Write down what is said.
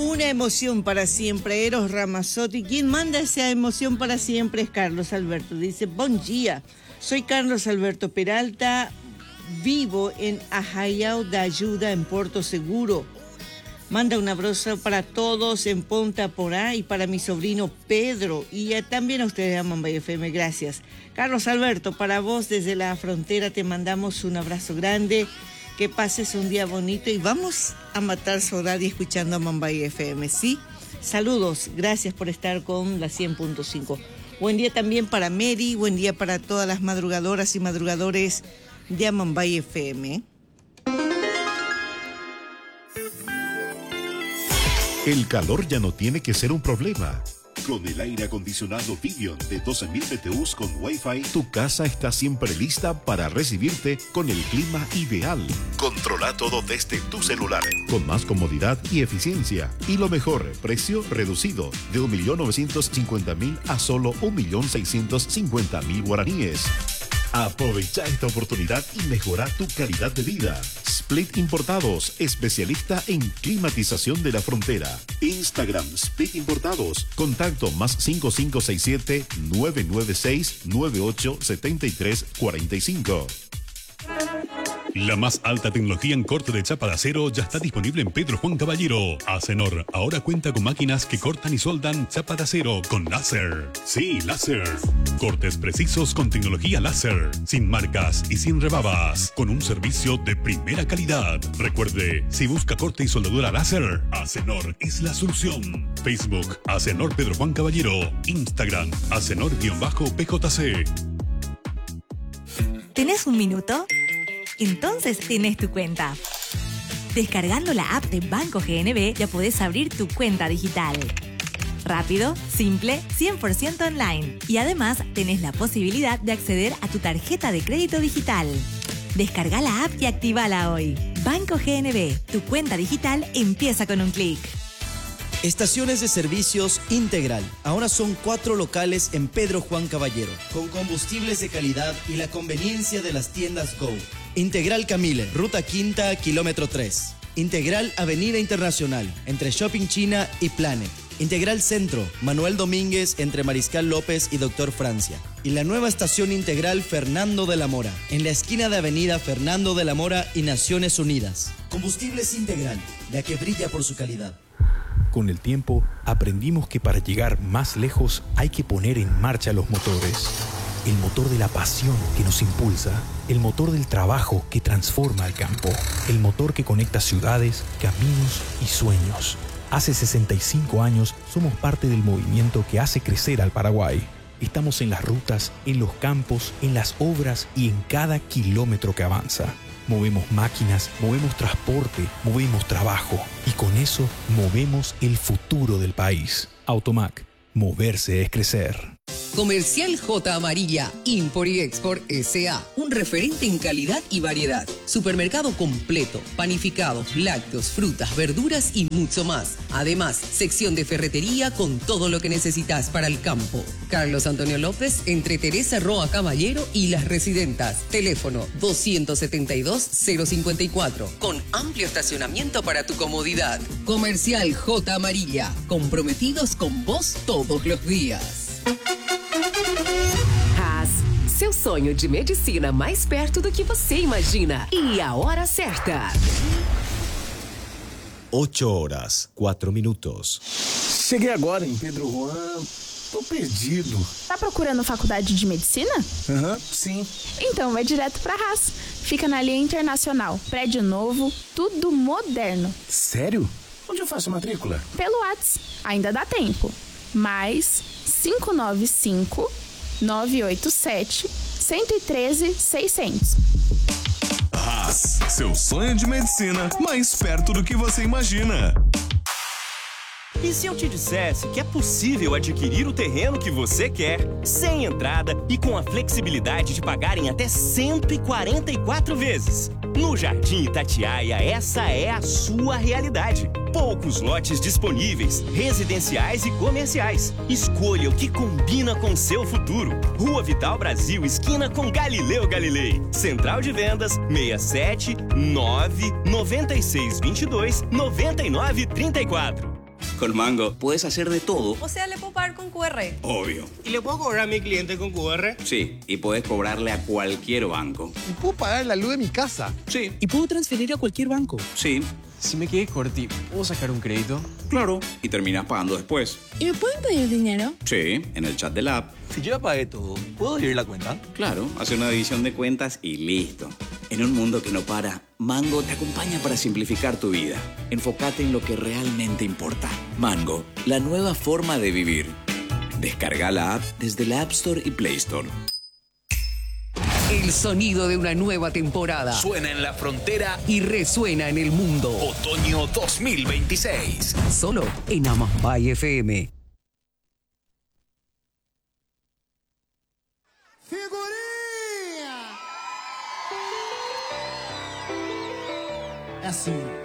Una emoción para siempre, Eros Ramazzotti. Quien manda esa emoción para siempre es Carlos Alberto. Dice, buen día, soy Carlos Alberto Peralta, vivo en Arraial da Ayuda, en Porto Seguro. Manda un abrazo para todos en Ponta Porá y para mi sobrino Pedro. Y también a ustedes de Amambay FM, gracias. Carlos Alberto, para vos desde la frontera te mandamos un abrazo grande. Que pases un día bonito y vamos a matar saudade escuchando a Amambay FM, ¿sí? Saludos, gracias por estar con la 100.5. Buen día también para Mary, buen día para todas las madrugadoras y madrugadores de Amambay FM. El calor ya no tiene que ser un problema. Con el aire acondicionado Vivion de 12.000 BTUs con Wi-Fi, tu casa está siempre lista para recibirte con el clima ideal. Controla todo desde tu celular, con más comodidad y eficiencia. Y lo mejor, precio reducido, de 1.950.000 a solo 1.650.000 guaraníes. Aprovecha esta oportunidad y mejora tu calidad de vida. Split Importados, especialista en climatización de la frontera. Instagram Split Importados. Contacto más 5567-996-987345. La más alta tecnología en corte de chapa de acero ya está disponible en Pedro Juan Caballero. Acenor ahora cuenta con máquinas que cortan y soldan chapa de acero con láser. Sí, láser. Cortes precisos con tecnología láser, sin marcas y sin rebabas, con un servicio de primera calidad. Recuerde, si busca corte y soldadura láser, Acenor es la solución. Facebook, Acenor Pedro Juan Caballero. Instagram, Acenor-PJC. ¿Tenés un minuto? Entonces tenés tu cuenta. Descargando la app de Banco GNB ya podés abrir tu cuenta digital. Rápido, simple, 100% online. Y además tenés la posibilidad de acceder a tu tarjeta de crédito digital. Descarga la app y actívala hoy. Banco GNB, tu cuenta digital empieza con un clic. Estaciones de servicios Integral. Ahora son 4 locales en Pedro Juan Caballero, con combustibles de calidad y la conveniencia de las tiendas Go. Integral Camille, Ruta Quinta, kilómetro 3. Integral Avenida Internacional, entre Shopping China y Planet. Integral Centro, Manuel Domínguez, entre Mariscal López y Doctor Francia. Y la nueva estación Integral Fernando de la Mora, en la esquina de Avenida Fernando de la Mora y Naciones Unidas. Combustibles Integral, la que brilla por su calidad. Con el tiempo, aprendimos que para llegar más lejos hay que poner en marcha los motores. El motor de la pasión que nos impulsa, el motor del trabajo que transforma el campo, el motor que conecta ciudades, caminos y sueños. Hace 65 años somos parte del movimiento que hace crecer al Paraguay. Estamos en las rutas, en los campos, en las obras y en cada kilómetro que avanza. Movemos máquinas, movemos transporte, movemos trabajo y con eso movemos el futuro del país. Automac, moverse es crecer. Comercial J Amarilla, Import y Export S.A. Un referente en calidad y variedad. Supermercado completo, panificados, lácteos, frutas, verduras y mucho más. Además, sección de ferretería con todo lo que necesitas para el campo. Carlos Antonio López, entre Teresa Roa Caballero y Las Residentas. Teléfono 272-054. Con amplio estacionamiento para tu comodidad. Comercial J Amarilla. Comprometidos con vos todos los días. Haas, seu sonho de medicina mais perto do que você imagina. E a hora certa. 8:04. Cheguei agora em Pedro Juan. Tô perdido. Tá procurando faculdade de medicina? Sim. Então vai direto pra Haas. Fica na linha Internacional. Prédio novo, tudo moderno. Sério? Onde eu faço matrícula? Pelo WhatsApp. Ainda dá tempo. Mais 595-987-113-600. Haas, seu sonho de medicina mais perto do que você imagina. E se eu te dissesse que é possível adquirir o terreno que você quer, sem entrada e com a flexibilidade de pagar em até 144 vezes? No Jardim Itatiaia, essa é a sua realidade. Poucos lotes disponíveis, residenciais e comerciais. Escolha o que combina com seu futuro. Rua Vital Brasil, esquina com Galileu Galilei. Central de Vendas, 67 9 96 22 99 34. Con Mango puedes hacer de todo. O sea, ¿le puedo pagar con QR? Obvio. ¿Y le puedo cobrar a mi cliente con QR? Sí, y puedes cobrarle a cualquier banco. ¿Y puedo pagar la luz de mi casa? Sí. ¿Y puedo transferir a cualquier banco? Sí. Si me quedé corti, ¿puedo sacar un crédito? Claro. Y terminas pagando después. ¿Y me pueden pedir dinero? Sí, en el chat del app. Si yo ya pagué todo, ¿puedo dividir la cuenta? Claro, hace una división de cuentas y listo. En un mundo que no para, Mango te acompaña para simplificar tu vida. Enfócate en lo que realmente importa. Mango, la nueva forma de vivir. Descarga la app desde la App Store y Play Store. El sonido de una nueva temporada. Suena en la frontera y resuena en el mundo. Otoño 2026. Solo en Amambay FM. Assim.